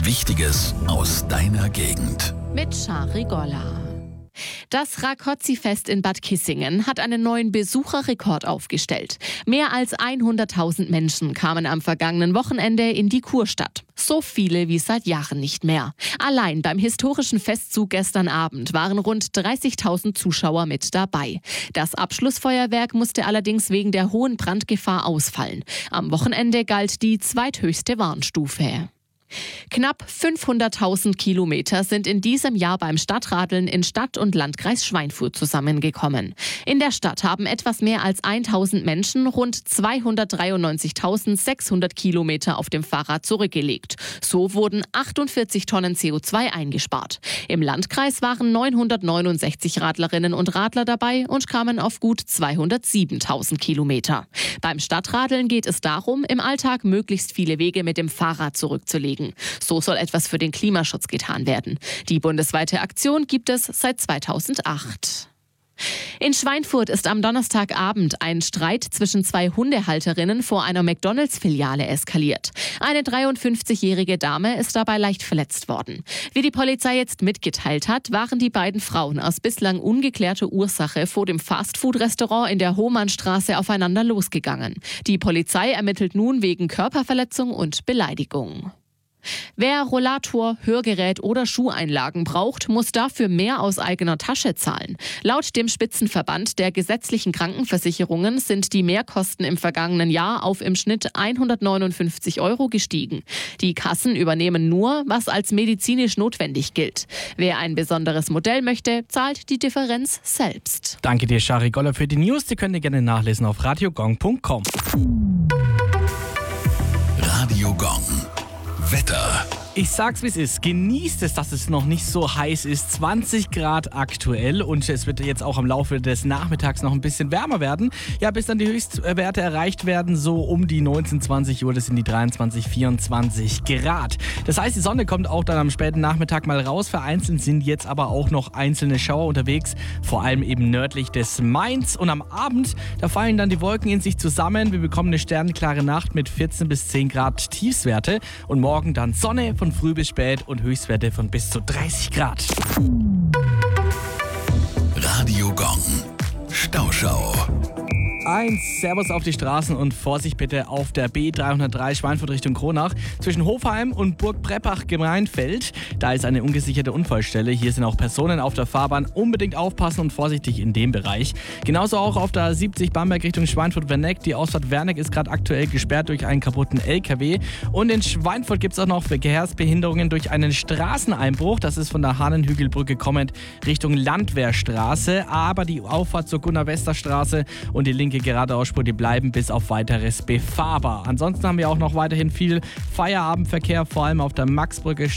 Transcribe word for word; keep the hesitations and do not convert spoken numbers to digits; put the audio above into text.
Wichtiges aus deiner Gegend. Mit Shari Golla. Das Rákóczi-Fest in Bad Kissingen hat einen neuen Besucherrekord aufgestellt. Mehr als hunderttausend Menschen kamen am vergangenen Wochenende in die Kurstadt. So viele wie seit Jahren nicht mehr. Allein beim historischen Festzug gestern Abend waren rund dreißigtausend Zuschauer mit dabei. Das Abschlussfeuerwerk musste allerdings wegen der hohen Brandgefahr ausfallen. Am Wochenende galt die zweithöchste Warnstufe. Knapp fünfhunderttausend Kilometer sind in diesem Jahr beim Stadtradeln in Stadt und Landkreis Schweinfurt zusammengekommen. In der Stadt haben etwas mehr als tausend Menschen rund zweihundertdreiundneunzigtausendsechshundert Kilometer auf dem Fahrrad zurückgelegt. So wurden achtundvierzig Tonnen C O zwei eingespart. Im Landkreis waren neunhundertneunundsechzig Radlerinnen und Radler dabei und kamen auf gut zweihundertsiebentausend Kilometer. Beim Stadtradeln geht es darum, im Alltag möglichst viele Wege mit dem Fahrrad zurückzulegen. So soll etwas für den Klimaschutz getan werden. Die bundesweite Aktion gibt es seit zweitausendacht. In Schweinfurt ist am Donnerstagabend ein Streit zwischen zwei Hundehalterinnen vor einer McDonalds-Filiale eskaliert. Eine dreiundfünfzigjährige Dame ist dabei leicht verletzt worden. Wie die Polizei jetzt mitgeteilt hat, waren die beiden Frauen aus bislang ungeklärter Ursache vor dem Fastfood-Restaurant in der Hohmannstraße aufeinander losgegangen. Die Polizei ermittelt nun wegen Körperverletzung und Beleidigung. Wer Rollator, Hörgerät oder Schuheinlagen braucht, muss dafür mehr aus eigener Tasche zahlen. Laut dem Spitzenverband der gesetzlichen Krankenversicherungen sind die Mehrkosten im vergangenen Jahr auf im Schnitt hundertneunundfünfzig Euro gestiegen. Die Kassen übernehmen nur, was als medizinisch notwendig gilt. Wer ein besonderes Modell möchte, zahlt die Differenz selbst. Danke dir, Shari Golla, für die News. Die könnt ihr gerne nachlesen auf radiogong punkt com. Radio Gong. Wetter. Ich sag's, wie es ist. Genießt es, dass es noch nicht so heiß ist. zwanzig Grad aktuell und es wird jetzt auch im Laufe des Nachmittags noch ein bisschen wärmer werden. Ja, bis dann die Höchstwerte erreicht werden, so um die neunzehn, zwanzig Uhr, das sind die dreiundzwanzig, vierundzwanzig Grad. Das heißt, die Sonne kommt auch dann am späten Nachmittag mal raus. Vereinzelt sind jetzt aber auch noch einzelne Schauer unterwegs, vor allem eben nördlich des Mains. Und am Abend, da fallen dann die Wolken in sich zusammen. Wir bekommen eine sternenklare Nacht mit vierzehn bis zehn Grad Tiefstwerte und morgen dann Sonne von früh bis spät und Höchstwerte von bis zu dreißig Grad. Radio Gong. Stauschau. Ein Servus auf die Straßen und Vorsicht bitte auf der B dreihundertdrei Schweinfurt Richtung Kronach. Zwischen Hofheim und Burg Breppach-Gemeinfeld. Da ist eine ungesicherte Unfallstelle. Hier sind auch Personen auf der Fahrbahn. Unbedingt aufpassen und vorsichtig in dem Bereich. Genauso auch auf der siebzig Bamberg Richtung Schweinfurt-Werneck. Die Ausfahrt Werneck ist gerade aktuell gesperrt durch einen kaputten L K W. Und in Schweinfurt gibt es auch noch Verkehrsbehinderungen durch einen Straßeneinbruch. Das ist von der Hahnenhügelbrücke kommend Richtung Landwehrstraße. Aber die Auffahrt zur Gunnar-Wester-Straße und die linke Geradeausspur, die bleiben bis auf weiteres befahrbar. Ansonsten haben wir auch noch weiterhin viel Feierabendverkehr, vor allem auf der Maxbrücke